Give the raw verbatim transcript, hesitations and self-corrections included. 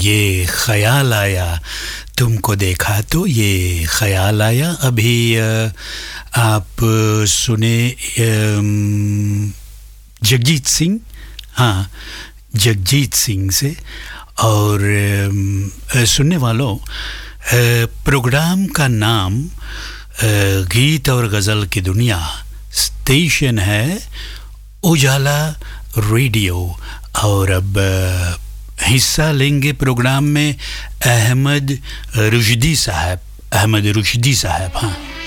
ये ख्याल आया तुमको देखा तो ये ख्याल आया। अभी आ, आप सुने जगजीत सिंह, हाँ जगजीत सिंह से। और सुनने वालों, प्रोग्राम का नाम गीत और गज़ल की दुनिया, स्टेशन है उजाला रेडियो। और अब हिस्सा लेंगे प्रोग्राम में अहमद रुश्दी साहब, अहमद रुश्दी साहब हाँ।